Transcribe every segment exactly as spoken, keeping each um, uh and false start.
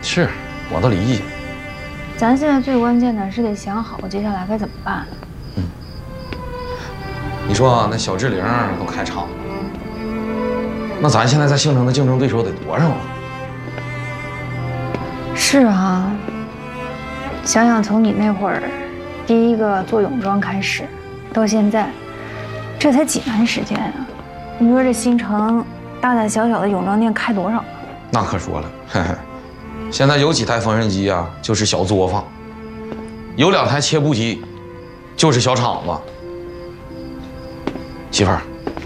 是，我都理解。 咱现在最关键的是得想好接下来该怎么办。 嗯，你说那小志玲都开厂了，那咱现在在兴城的竞争对手得多少啊？ 是啊，想想从你那会儿第一个做泳装开始，到现在，这才几年时间啊！你说这新城大大小小的泳装店开多少了？ 那可说了，嘿嘿，现在有几台缝纫机啊，就是小作坊；有两台切布机，就是小厂子。媳妇儿，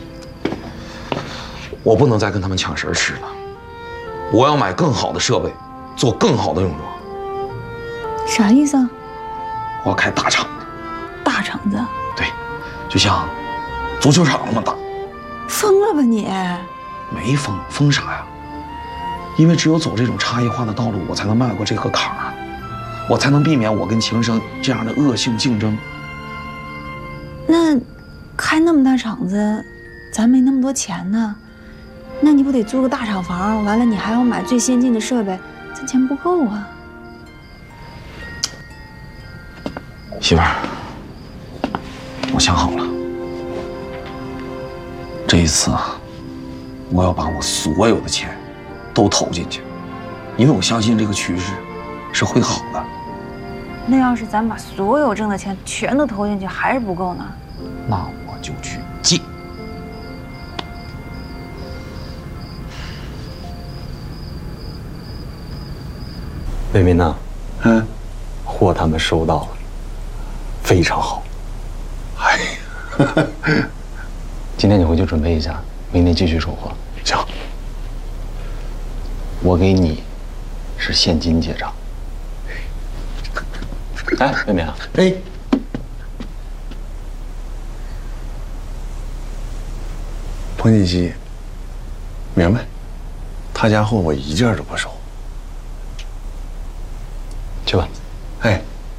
我不能再跟他们抢食儿吃了，我要买更好的设备，做更好的泳装。 啥意思啊？ 我要开大厂子。 大厂子？ 对，就像足球场那么大。 疯了吧你？ 没疯，疯啥呀？因为只有走这种差异化的道路，我才能迈过这个坎儿，我才能避免我跟秦升这样的恶性竞争。 那开那么大厂子，咱没那么多钱呢，那你不得租个大厂房？完了，你还要买最先进的设备，咱钱不够啊。 媳妇儿，我想好了，这一次啊，我要把我所有的钱都投进去，因为我相信这个趋势是会好的。 那要是咱把所有挣的钱全都投进去，还是不够呢？ 那我就去借。 伟民呐， 嗯， 货他们收到了，非常好。 哎， 今天你回去准备一下，明天继续收货。 行。 我给你是现金结账。哎，伟民啊， 哎，彭锦熙，明白，他家货我一件都不收。 去吧。 哎。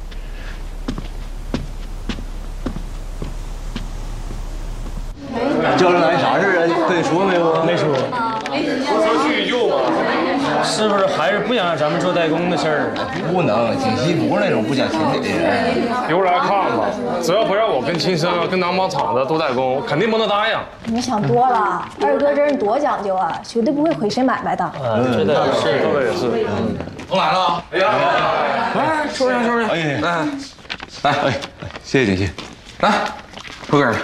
叫人来啥事儿啊？跟你说没有？ 没说。我说叙旧嘛，是不是还是不想让咱们做代工的事儿？ 不能，锦溪不是那种不讲情理的人。 由来看吧，只要不让我跟亲生跟囊帮厂子都代工，我肯定不能答应。 你想多了，二哥这人多讲究啊，绝对不会亏谁买卖的。 嗯，这倒是，说的也是。嗯， 都来了。哎呀，来收拾收拾。哎，来，来，哎， 谢谢锦溪。 来，抽根来。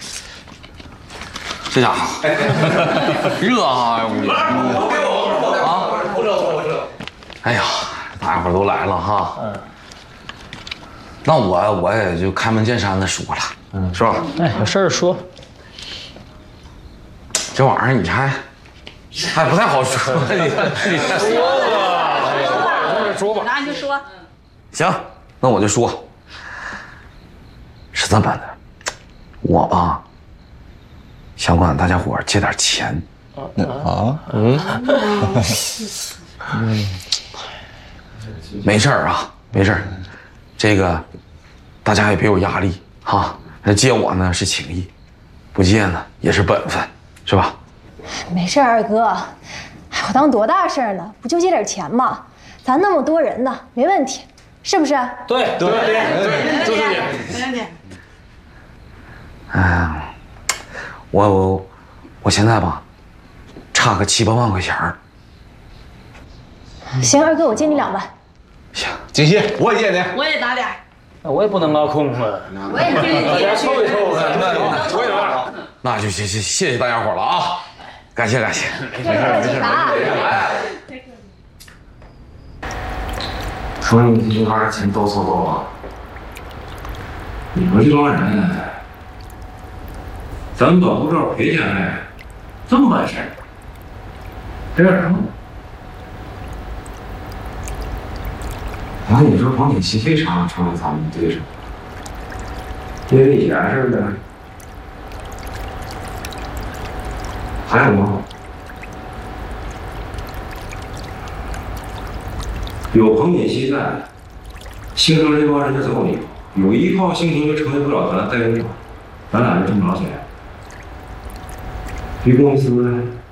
这家伙热啊，屋里啊！哎呀，大家伙都来了哈。嗯。那我我也就开门见山的说了，嗯，是吧？ 哎，有事儿说。 这玩意儿你还还不太好说，你你说吧，说吧， 那你就说。 行，那我就说，是这么的，我吧。想管大家伙借点钱， 啊， 嗯，嗯，没事儿啊，没事儿，这个大家也别有压力哈。那借我呢是情谊，不借呢也是本分，是吧？ 没事，二哥，哎，我当多大事儿呢？不就借点钱吗？咱那么多人呢，没问题，是不是？ 对对对，就是你，没问题。 嗯。我我我现在吧，差个七八万块钱儿。 行，二哥，我借你两万。 行， 锦溪，我也借你。 我也拿点。 我也不能拉空啊。 我也借你。 大家凑一凑，我也拿。 那就谢谢谢谢大家伙了啊，感谢感谢。 没事没事。 说你这帮钱都凑够了，你说这帮人。咱管不着赔钱来，这么办事儿，这点什么？然后你说黄锦熙非常成为咱们对手，因为以前似的，还有吗？有彭锦熙在，兴城这帮人就走有依靠，有依靠，兴城就成为不了咱代工厂，咱俩就挣不着钱。于公司呢？